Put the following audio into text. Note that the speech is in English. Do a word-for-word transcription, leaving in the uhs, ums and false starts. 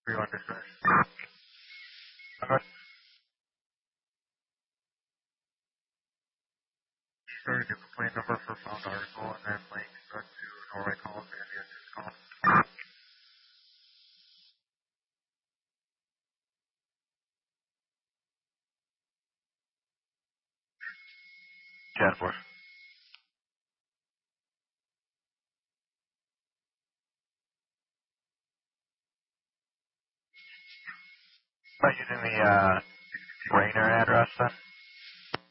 three one dispatch. Okay. Sure, give the plane number for found article and then link uh, to Norway calls and the engine call. Jan Force. Am I using the uh, Rainer address then?